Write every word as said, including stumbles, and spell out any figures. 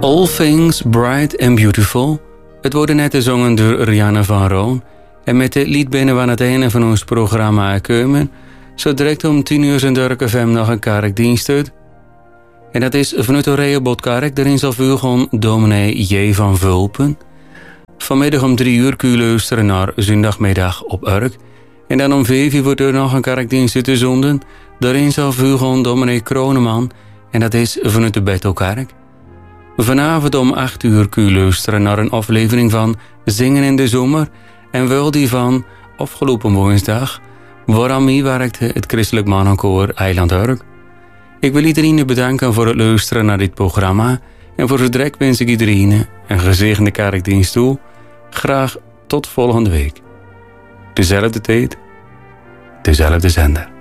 All Things Bright and Beautiful. Het wordt net gezongen door Rianne van Roon. En met dit lied binnen we aan het einde van ons programma komen. Zo direct om tien uur zijn Durk F M nog een kerkdienst uit. En dat is vanuit de Rehobothkerk. Daarin zal volgen dominee J. van Vulpen. Vanmiddag om drie uur kun je luisteren naar zondagmiddag op Urk. En dan om vijf uur wordt er nog een kerkdienst uit de zonden. Daarin zal volgen dominee Kroneman. En dat is vanuit de Bethelkerk. Vanavond om acht uur kun je luisteren naar een aflevering van Zingen in de Zomer. En wel die van afgelopen woensdag. Waaraan mee werkte het christelijk mannenkoor Eiland Urk. Ik wil iedereen bedanken voor het luisteren naar dit programma. En voor het direct wens ik iedereen een gezegende kerkdienst toe. Graag tot volgende week. Dezelfde tijd, dezelfde zender.